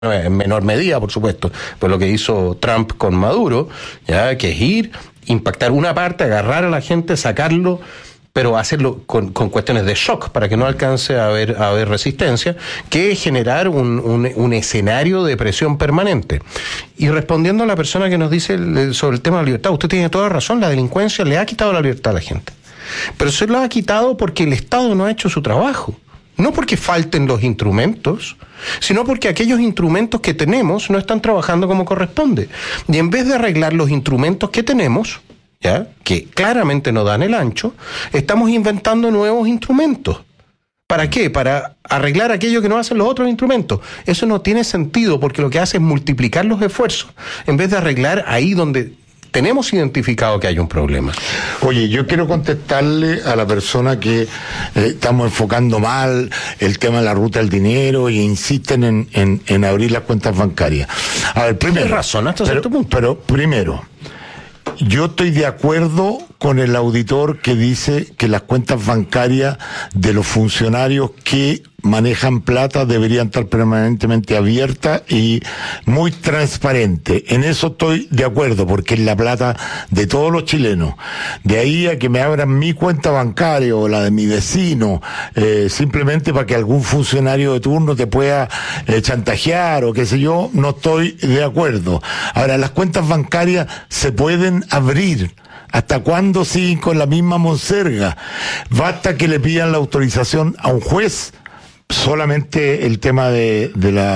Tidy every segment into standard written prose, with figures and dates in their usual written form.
en menor medida, por supuesto, pues lo que hizo Trump con Maduro, ya que es ir, impactar una parte, agarrar a la gente, sacarlo, pero hacerlo con cuestiones de shock para que no alcance a haber resistencia, que es generar un escenario de presión permanente. Y respondiendo a la persona que nos dice sobre el tema de la libertad, usted tiene toda razón, la delincuencia le ha quitado la libertad a la gente, pero se lo ha quitado porque el Estado no ha hecho su trabajo. No porque falten los instrumentos, sino porque aquellos instrumentos que tenemos no están trabajando como corresponde. Y en vez de arreglar los instrumentos que tenemos, ¿ya?, que claramente no dan el ancho, estamos inventando nuevos instrumentos. ¿Para qué? Para arreglar aquello que no hacen los otros instrumentos. Eso no tiene sentido, porque lo que hace es multiplicar los esfuerzos, en vez de arreglar ahí donde tenemos identificado que hay un problema. Oye, yo quiero contestarle a la persona que estamos enfocando mal el tema de la ruta del dinero y insisten en abrir las cuentas bancarias. A ver, primero... Tienes razón hasta cierto punto. Pero primero, yo estoy de acuerdo con el auditor que dice que las cuentas bancarias de los funcionarios que manejan plata deberían estar permanentemente abiertas y muy transparentes. En eso estoy de acuerdo, porque es la plata de todos los chilenos. De ahí a que me abran mi cuenta bancaria o la de mi vecino, simplemente para que algún funcionario de turno te pueda chantajear o qué sé yo, no estoy de acuerdo. Ahora, las cuentas bancarias se pueden abrir. ¿Hasta cuándo siguen con la misma monserga? Basta que le pidan la autorización a un juez. Solamente el tema de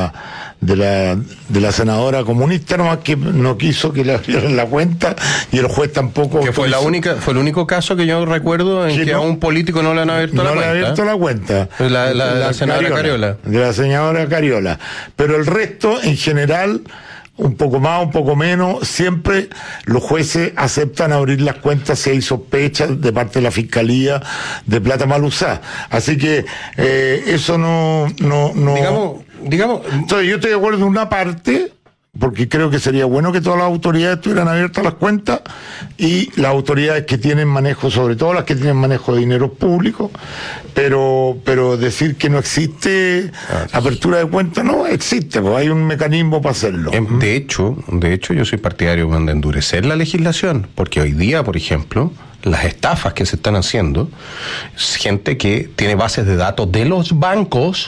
la senadora comunista nomás que no quiso que le abrieran la cuenta, y el juez tampoco. Que fue el único caso que yo recuerdo en que a un político no le han abierto la cuenta. No le han abierto la cuenta. La senadora Cariola. De la senadora Cariola. Pero el resto, en general, un poco más, un poco menos, siempre los jueces aceptan abrir las cuentas si hay sospechas de parte de la Fiscalía de plata mal usada. Así que eso no... Digamos... Entonces yo estoy de acuerdo en una parte, porque creo que sería bueno que todas las autoridades estuvieran abiertas las cuentas, y las autoridades que tienen manejo, sobre todo las que tienen manejo de dinero público, pero decir que no existe apertura de cuentas, no existe, pues hay un mecanismo para hacerlo. De hecho, yo soy partidario de endurecer la legislación, porque hoy día, por ejemplo, las estafas que se están haciendo, es gente que tiene bases de datos de los bancos,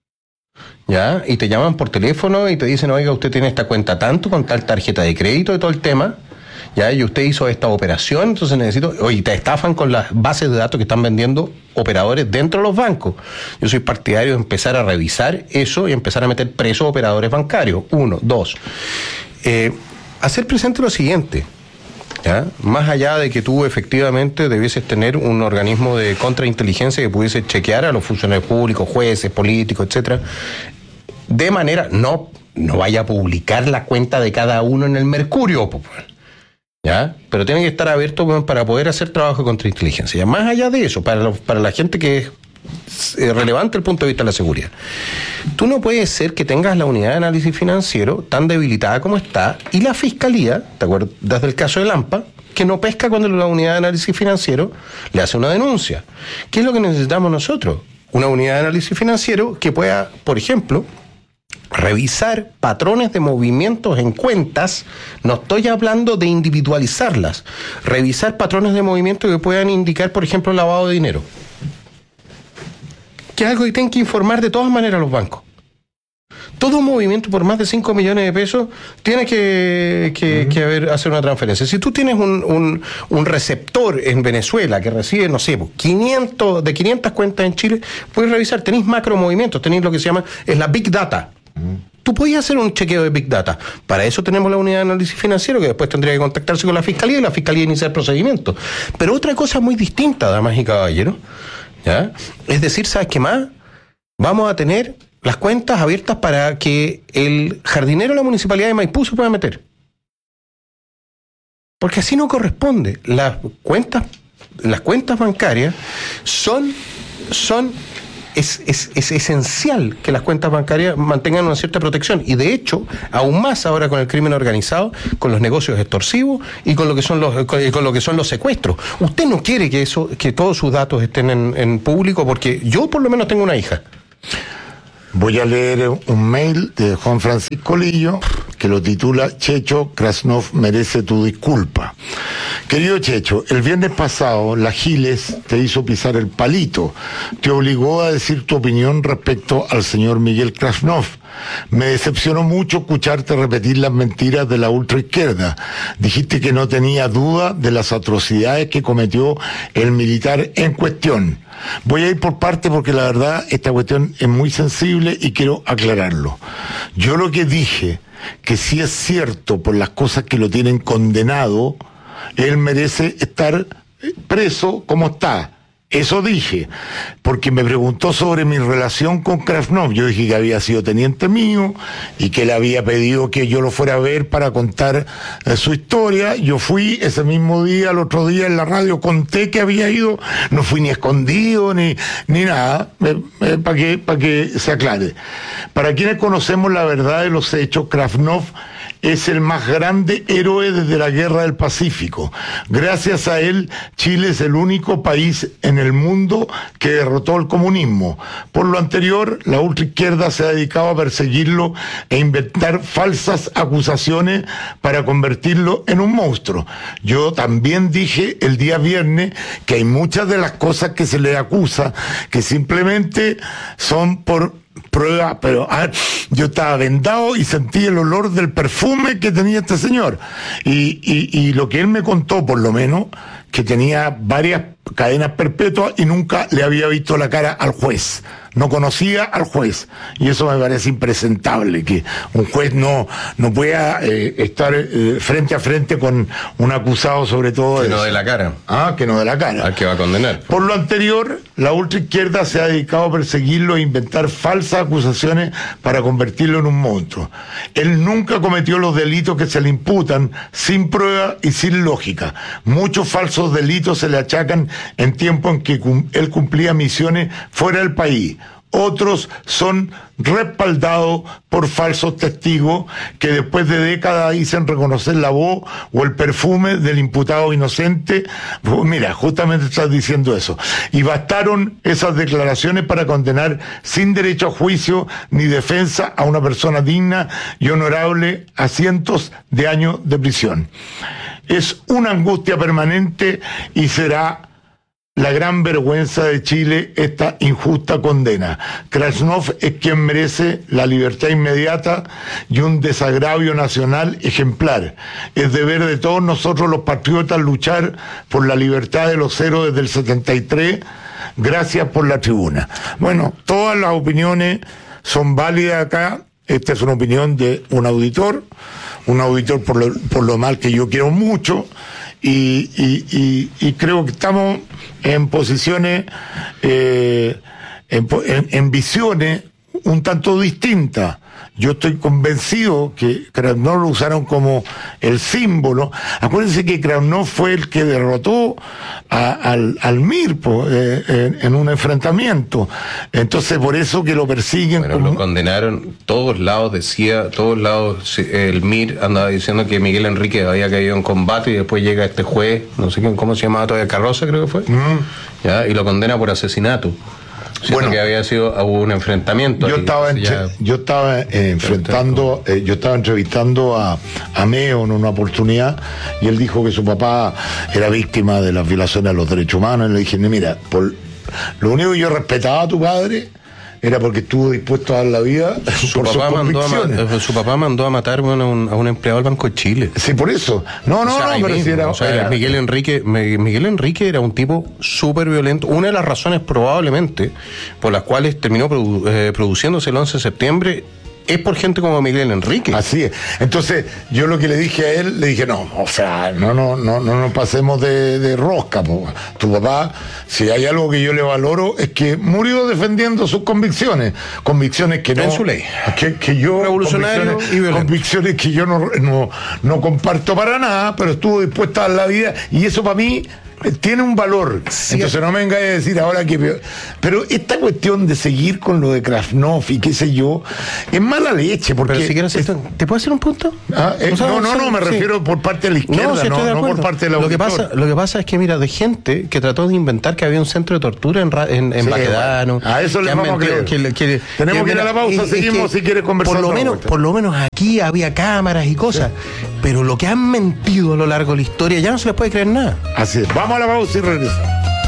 ¿ya? Y te llaman por teléfono y te dicen, oiga, usted tiene esta cuenta tanto, con tal tarjeta de crédito y todo el tema, ¿ya? Y usted hizo esta operación, entonces necesito... Oye, te estafan con las bases de datos que están vendiendo operadores dentro de los bancos. Yo soy partidario de empezar a revisar eso y empezar a meter presos operadores bancarios. 1, 2. Hacer presente lo siguiente, ¿ya? Más allá de que tú efectivamente debieses tener un organismo de contrainteligencia que pudiese chequear a los funcionarios públicos, jueces, políticos, etcétera, de manera, no vaya a publicar la cuenta de cada uno en el Mercurio, ¿ya? Pero tiene que estar abierto para poder hacer trabajo de contrainteligencia. Más allá de eso, para la gente que es relevante el punto de vista de la seguridad, tú no puedes ser que tengas la unidad de análisis financiero tan debilitada como está, y la Fiscalía, ¿te acuerdas del caso de Lampa?, que no pesca cuando la unidad de análisis financiero le hace una denuncia. ¿Qué es lo que necesitamos nosotros? Una unidad de análisis financiero que pueda, por ejemplo, revisar patrones de movimientos en cuentas. No estoy hablando de individualizarlas. Revisar patrones de movimiento que puedan indicar, por ejemplo, lavado de dinero, que es algo que tienen que informar de todas maneras los bancos. Todo movimiento por más de 5 millones de pesos tiene que hacer una transferencia. Si tú tienes un receptor en Venezuela que recibe, no sé, 500 cuentas en Chile, puedes revisar, tenéis macro movimientos, tenéis lo que se llama, es la Big Data. Tú podías hacer un chequeo de Big Data. Para eso tenemos la unidad de análisis financiero, que después tendría que contactarse con la Fiscalía y la Fiscalía iniciar procedimientos. Pero otra cosa muy distinta, damas y caballeros, ¿ya? Es decir, ¿sabes qué más? Vamos a tener las cuentas abiertas para que el jardinero de la Municipalidad de Maipú se pueda meter. Porque así no corresponde. Las cuentas bancarias es esencial que las cuentas bancarias mantengan una cierta protección, y de hecho, aún más ahora con el crimen organizado, con los negocios extorsivos y con lo que son los secuestros. Usted no quiere que todos sus datos estén en público, porque yo por lo menos tengo una hija. Voy a leer un mail de Juan Francisco Lillo que lo titula Checho, Krasnov merece tu disculpa. Querido Checho, el viernes pasado la Giles te hizo pisar el palito, te obligó a decir tu opinión respecto al señor Miguel Krasnov. Me decepcionó mucho escucharte repetir las mentiras de la ultraizquierda. Dijiste que no tenía duda de las atrocidades que cometió el militar en cuestión. Voy a ir por parte porque la verdad esta cuestión es muy sensible y quiero aclararlo. Yo lo que dije, que si es cierto por las cosas que lo tienen condenado, él merece estar preso como está. Eso dije, porque me preguntó sobre mi relación con Krasnov. Yo dije que había sido teniente mío y que le había pedido que yo lo fuera a ver para contar su historia. Yo fui ese mismo día, el otro día en la radio, conté que había ido, no fui ni escondido ni nada, para que se aclare. Para quienes conocemos la verdad de los hechos, Krasnov es el más grande héroe desde la Guerra del Pacífico. Gracias a él, Chile es el único país en el mundo que derrotó el comunismo. Por lo anterior, la ultraizquierda se ha dedicado a perseguirlo e inventar falsas acusaciones para convertirlo en un monstruo. Yo también dije el día viernes que hay muchas de las cosas que se le acusa que simplemente son por prueba, pero yo estaba vendado y sentí el olor del perfume que tenía este señor. Y lo que él me contó, por lo menos, que tenía varias cadenas perpetuas y nunca le había visto la cara al juez. No conocía al juez. Y eso me parece impresentable, que un juez no pueda estar frente a frente con un acusado, sobre todo que no dé la cara. Que no dé la cara. Al que va a condenar. Por lo anterior, la ultraizquierda se ha dedicado a perseguirlo e inventar falsas acusaciones para convertirlo en un monstruo. Él nunca cometió los delitos que se le imputan, sin prueba y sin lógica. Muchos falsos delitos se le achacan en tiempo en que él cumplía misiones fuera del país. Otros son respaldados por falsos testigos que después de décadas dicen reconocer la voz o el perfume del imputado inocente. Mira, justamente estás diciendo eso. Y bastaron esas declaraciones para condenar sin derecho a juicio ni defensa a una persona digna y honorable a cientos de años de prisión. Es una angustia permanente y será la gran vergüenza de Chile esta injusta condena. Krasnov es quien merece la libertad inmediata y un desagravio nacional ejemplar. Es deber de todos nosotros los patriotas luchar por la libertad de los héroes del 73. Gracias por la tribuna. Bueno, todas las opiniones son válidas acá. Esta es una opinión de un auditor por lo mal que yo quiero mucho. Y creo que estamos en posiciones, en visiones un tanto distintas. Yo estoy convencido que Krasnov lo usaron como el símbolo. Acuérdense que Krasnov fue el que derrotó al MIR en un enfrentamiento. Entonces, por eso que lo persiguen. Bueno, lo condenaron, todos lados, el MIR andaba diciendo que Miguel Enrique había caído en combate y después llega este juez, no sé cómo se llamaba todavía, Carroza creo que fue, ¿ya? Y lo condena por asesinato. Bueno, que hubo un enfrentamiento. Yo estaba entrevistando a Meo en una oportunidad y él dijo que su papá era víctima de las violaciones a los derechos humanos y le dije, mira, lo único que yo respetaba a tu padre era porque estuvo dispuesto a dar la vida por sus convicciones. Su papá mandó a matar a un empleado del Banco de Chile. Sí, por eso. Miguel Enrique era un tipo súper violento. Una de las razones probablemente por las cuales terminó produciéndose el 11 de septiembre es por gente como Miguel Enrique. Así es. Entonces, yo lo que le dije a él, le dije, no nos pasemos de rosca, po. Tu papá, si hay algo que yo le valoro, es que murió defendiendo sus convicciones que no... En su ley. Que yo... Revolucionario y violento. Convicciones que yo no comparto para nada, pero estuvo dispuesta a dar la vida, y eso para mí tiene un valor. Sí, entonces no me venga a decir ahora que... Pero esta cuestión de seguir con lo de Krasnov y qué sé yo, es mala leche. Porque pero si quieres, ¿te puedo hacer un punto? Me refiero por parte de la izquierda, no por parte de la auditor. Lo que pasa es que, mira, de gente que trató de inventar que había un centro de tortura en Baquedano. A eso le vamos a creer. Tenemos que ir a la pausa, seguimos si quieres conversar. Por lo menos aquí había cámaras y cosas, pero lo que han mentido a lo largo de la historia ya no se les puede creer nada. Así es. Vamos a la pausa y regresamos.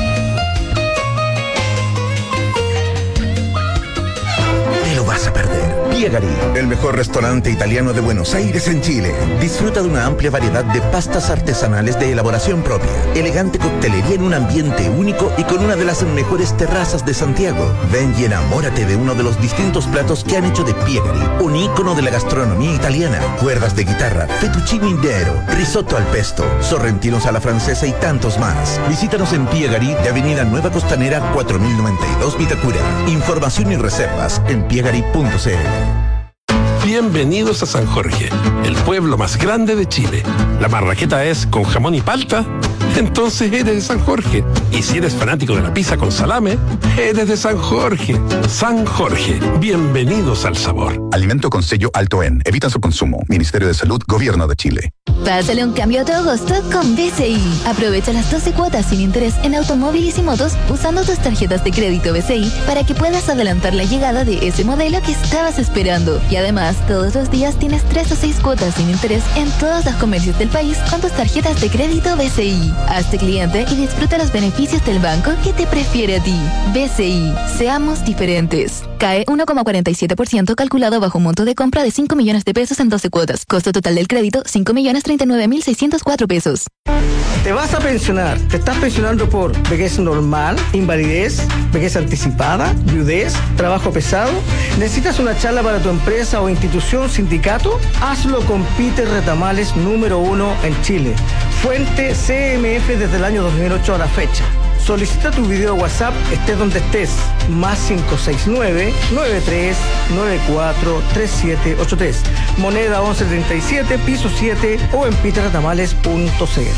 Te lo vas a perder. Piegari, el mejor restaurante italiano de Buenos Aires en Chile. Disfruta de una amplia variedad de pastas artesanales de elaboración propia, elegante coctelería en un ambiente único y con una de las mejores terrazas de Santiago. Ven y enamórate de uno de los distintos platos que han hecho de Piegari, un ícono de la gastronomía italiana. Cuerdas de guitarra, fettuccine intero, risotto al pesto, sorrentinos a la francesa y tantos más. Visítanos en Piegari de Avenida Nueva Costanera 4092 Vitacura. Información y reservas en piegari.cl. Bienvenidos a San Jorge, el pueblo más grande de Chile. ¿La marraqueta es con jamón y palta? Entonces eres de San Jorge. Y si eres fanático de la pizza con salame, eres de San Jorge. San Jorge, bienvenidos al sabor. Alimento con sello alto en. Evita su consumo. Ministerio de Salud, Gobierno de Chile. Pásale un cambio a tu agosto con BCI. Aprovecha las 12 cuotas sin interés en automóviles y motos usando tus tarjetas de crédito BCI para que puedas adelantar la llegada de ese modelo que estabas esperando. Y además, todos los días tienes 3 o 6 cuotas sin interés en todos los comercios del país con tus tarjetas de crédito BCI. Hazte cliente y disfruta los beneficios del banco que te prefiere a ti. BCI, seamos diferentes. CAE 1,47% calculado bajo un monto de compra de 5 millones de pesos en 12 cuotas. Costo total del crédito, 5.039.604 pesos. Te vas a pensionar. ¿Te estás pensionando por vejez normal, invalidez, vejez anticipada, viudez, trabajo pesado? ¿Necesitas una charla para tu empresa o institución, sindicato? Hazlo con Peter Retamales, número 1 en Chile. Fuente CMF desde el año 2008 a la fecha. Solicita tu video WhatsApp, estés donde estés. Más 569-9394-3783. Moneda 1137, piso 7 o en peterretamales.cl.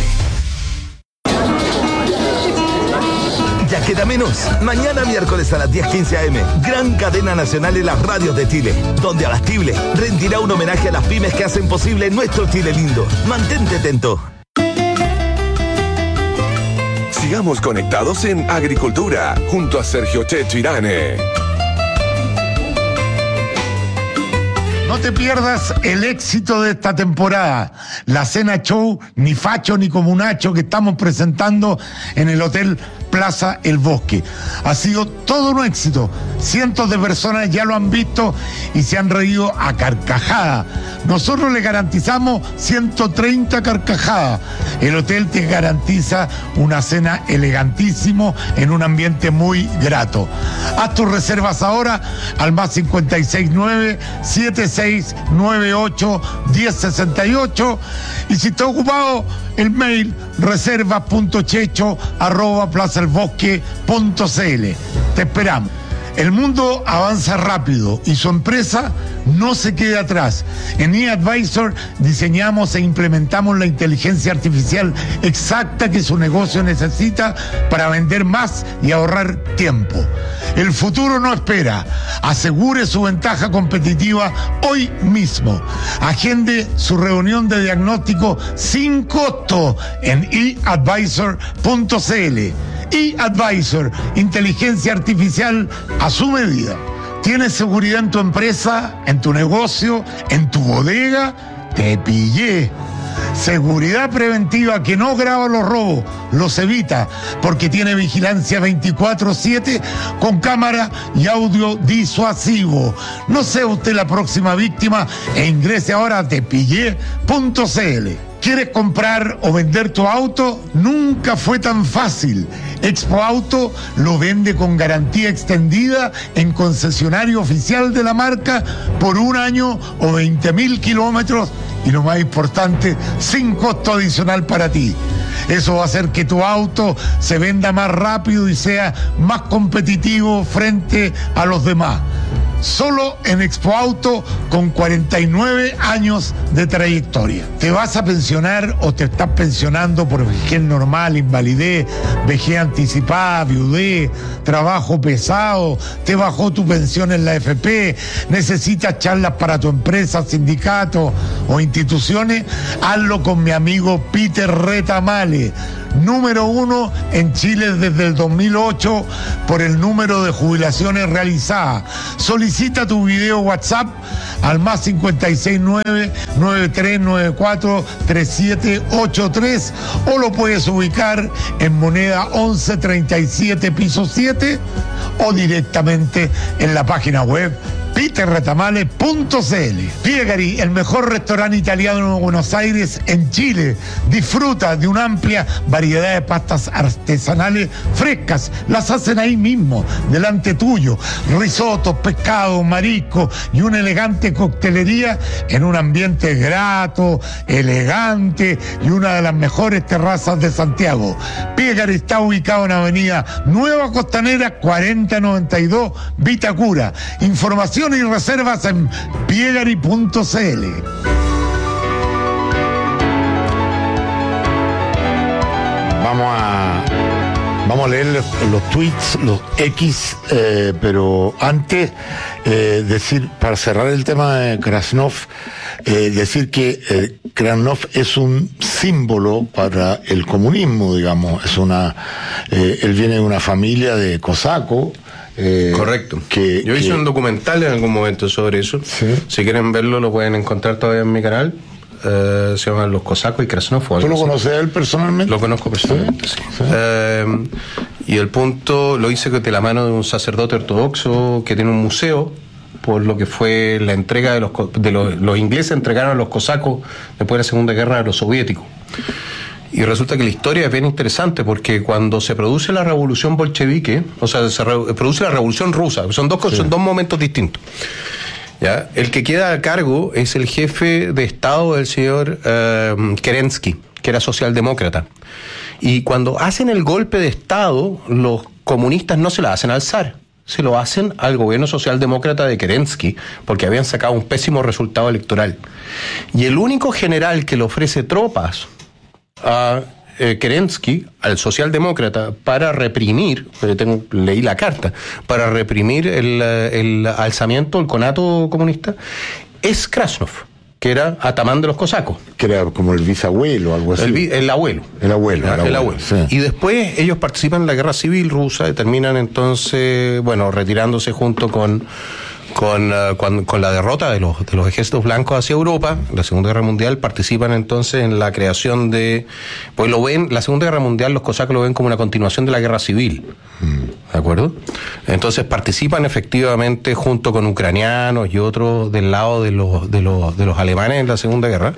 Ya queda menos. Mañana miércoles a las 10:15 am, gran cadena nacional en las radios de Chile, donde Abastible rendirá un homenaje a las pymes que hacen posible nuestro Chile lindo. Mantente atento. Sigamos conectados en Agricultura, junto a Sergio Checho Irane. No te pierdas el éxito de esta temporada, la cena show Ni Facho ni Comunacho que estamos presentando en el Hotel Plaza El Bosque. Ha sido todo un éxito. Cientos de personas ya lo han visto y se han reído a carcajada. Nosotros le garantizamos 130 carcajadas. El hotel te garantiza una cena elegantísimo en un ambiente muy grato. Haz tus reservas ahora al más 569-7698-1068 y si está ocupado el mail reservas.checho@plazaelbosque.cl. Te esperamos. El mundo avanza rápido y su empresa no se queda atrás. En eAdvisor diseñamos e implementamos la inteligencia artificial exacta que su negocio necesita para vender más y ahorrar tiempo. El futuro no espera. Asegure su ventaja competitiva hoy mismo. Agende su reunión de diagnóstico sin costo en eAdvisor.cl. eAdvisor, inteligencia artificial a su medida. ¿Tienes seguridad en tu empresa, en tu negocio, en tu bodega? Te pillé. Seguridad preventiva que no graba los robos, los evita, porque tiene vigilancia 24/7 con cámara y audio disuasivo. No sea usted la próxima víctima e ingrese ahora a tepillé.cl. ¿Quieres comprar o vender tu auto? Nunca fue tan fácil. Expo Auto lo vende con garantía extendida en concesionario oficial de la marca por 1 año o 20.000 kilómetros y lo más importante, sin costo adicional para ti. Eso va a hacer que tu auto se venda más rápido y sea más competitivo frente a los demás. solo en Expo Auto con 49 años de trayectoria. ¿Te vas a pensionar o te estás pensionando por vejez normal, invalidez, vejez anticipada, viudez, trabajo pesado? ¿Te bajó tu pensión en la AFP? ¿Necesitas charlas para tu empresa, sindicato o instituciones? Hazlo con mi amigo Peter Retamale, número 1 en Chile desde el 2008 por el número de jubilaciones realizadas. Solicita tu video WhatsApp al más 569-9394-3783 o lo puedes ubicar en Moneda 1137 piso 7 o directamente en la página web peterretamale.cl. Piegari, el mejor restaurante italiano de Buenos Aires en Chile. Disfruta de una amplia variedad de pastas artesanales frescas. Las hacen ahí mismo, delante tuyo. Risotos, pescado, marisco y una elegante coctelería en un ambiente grato, elegante y una de las mejores terrazas de Santiago. Piegari está ubicado en Avenida Nueva Costanera 4092 Vitacura. Información y reservas en piegari.cl. Vamos a leer los tweets, los X, pero antes decir, para cerrar el tema de Krasnov, decir que Krasnov es un símbolo para el comunismo, digamos. Él viene de una familia de cosacos. Correcto. Yo hice un documental en algún momento sobre eso. Sí. Si quieren verlo, lo pueden encontrar todavía en mi canal. Se llama Los Cosacos y Krasnov. ¿Tú lo conoces a él personalmente? Lo conozco personalmente, sí. Y el punto lo hice de la mano de un sacerdote ortodoxo que tiene un museo por lo que fue la entrega de los ingleses entregaron a los cosacos después de la Segunda Guerra a los soviéticos. Y resulta que la historia es bien interesante porque cuando se produce la revolución bolchevique, o sea, se produce la revolución rusa, son dos cosas, son dos momentos distintos. ¿Ya? El que queda a cargo es el jefe de Estado del señor Kerensky, que era socialdemócrata. Y cuando hacen el golpe de Estado, los comunistas no se la hacen al zar, se lo hacen al gobierno socialdemócrata de Kerensky, porque habían sacado un pésimo resultado electoral. Y el único general que le ofrece tropas a Kerensky, al socialdemócrata, para reprimir, leí la carta, para reprimir el alzamiento, el conato comunista, es Krasnov, que era atamán de los cosacos. Que era como el bisabuelo o algo así. El abuelo. El abuelo. Sí. Y después ellos participan en la guerra civil rusa y terminan entonces, retirándose junto con la derrota de los ejércitos blancos hacia Europa, la Segunda Guerra Mundial. Participan entonces en la creación de... Pues la Segunda Guerra Mundial los cosacos lo ven como una continuación de la Guerra Civil. ¿De acuerdo? Entonces participan efectivamente junto con ucranianos y otros del lado de los alemanes en la Segunda Guerra.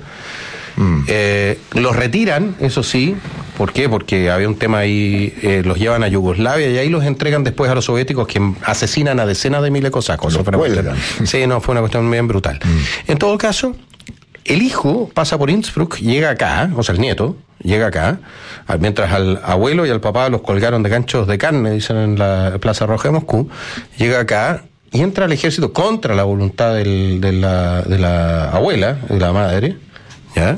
Los retiran, eso sí. ¿Por qué? Porque había un tema ahí, los llevan a Yugoslavia y ahí los entregan después a los soviéticos, que asesinan a decenas de miles de cosacos. Fue una cuestión bien brutal. En todo caso, el hijo pasa por Innsbruck, llega acá, o sea, el nieto llega acá, mientras al abuelo y al papá los colgaron de ganchos de carne, dicen en la Plaza Roja de Moscú, llega acá y entra al ejército contra la voluntad de la abuela, de la madre, ¿ya?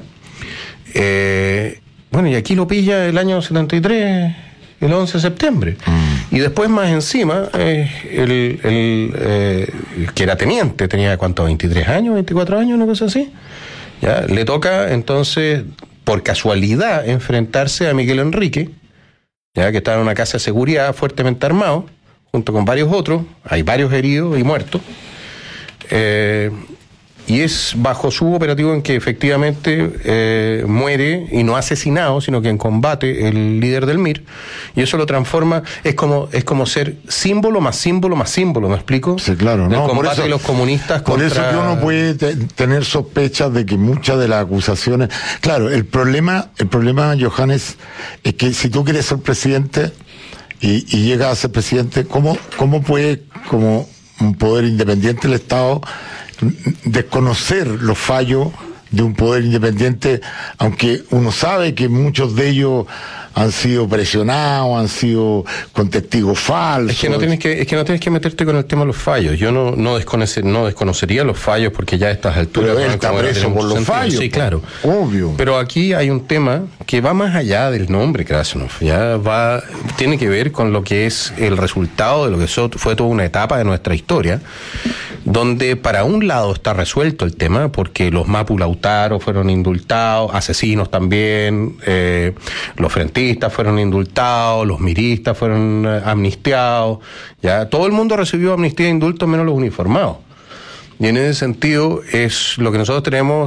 Y aquí lo pilla el año 73, el 11 de septiembre. Y después más encima, que era teniente, tenía ¿cuánto? 23 años, 24 años, una cosa así. ¿Ya? Le toca entonces, por casualidad, enfrentarse a Miguel Enrique, ya que estaba en una casa de seguridad fuertemente armado, junto con varios otros, hay varios heridos y muertos. Y es bajo su operativo en que efectivamente muere, y no asesinado, sino que en combate, el líder del MIR, y eso lo transforma, es como ser símbolo más símbolo más símbolo, ¿me explico? Sí, claro. Del combate de los comunistas por contra... eso que uno puede tener sospechas de que muchas de las acusaciones... Claro, el problema, Johannes, es que si tú quieres ser presidente y llegas a ser presidente, ¿cómo puede, como un poder independiente del Estado, desconocer los fallos de un poder independiente, aunque uno sabe que muchos de ellos han sido presionados, han sido con testigos falsos. Es que no tienes que meterte con el tema de los fallos. Yo no desconocería los fallos porque ya a estas alturas... Pero él está preso por los fallos. Sí, claro. Obvio. Pero aquí hay un tema que va más allá del nombre Krasnov. Tiene que ver con lo que es el resultado de lo que fue toda una etapa de nuestra historia, donde para un lado está resuelto el tema, porque los Mapu Lautaro fueron indultados, asesinos también, los frentistas fueron indultados, los miristas fueron amnistiados, ya todo el mundo recibió amnistía e indulto menos los uniformados. Y en ese sentido es lo que nosotros tenemos